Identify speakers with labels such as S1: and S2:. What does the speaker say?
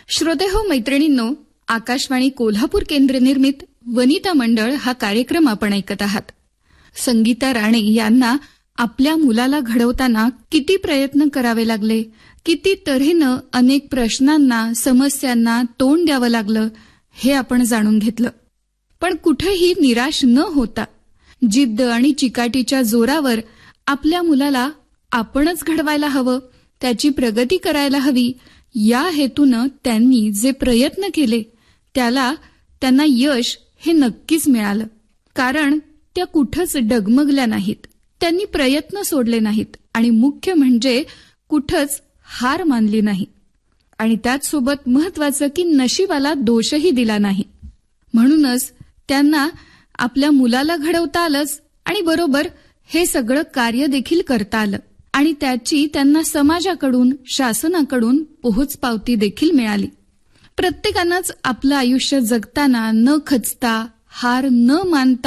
S1: श्रोतेहो मैत्रिणींनो, आकाशवाणी कोल्हापूर केंद्र निर्मित वनिता मंडळ हा कार्यक्रम आपण ऐकत आहात. संगीता राणे यांना आपल्या मुलाला घडवताना किती प्रयत्न करावे लागले, किती तऱ्हेनं अनेक प्रश्नांना, समस्यांना तोंड द्यावं लागलं, हे आपण जाणून घेतलं. पण कुठेही निराश न होता जिद्द आणि चिकाटीच्या जोरावर आपल्या मुलाला आपणच घडवायला हवं, त्याची प्रगती करायला हवी, या हेतूनं त्यांनी जे प्रयत्न केले त्यांना यश हे नक्कीच मिळालं. कारण त्या कुठंच डगमगल्या नाहीत, त्यांनी प्रयत्न सोडले नाहीत आणि मुख्य म्हणजे कुठंच हार मानली नाही. आणि त्याचसोबत महत्वाचं की नशिबाला दोषही दिला नाही. म्हणूनच त्यांना आपल्या मुलाला घडवता आलंच आणि बरोबर हे सगळं कार्य देखील करता आलं आणि त्याची त्यांना समाजाकडून, शासनाकडून पोहोचपावती देखील मिळाली. प्रत्येकानंच आपलं आयुष्य जगताना न खचता, हार न मानता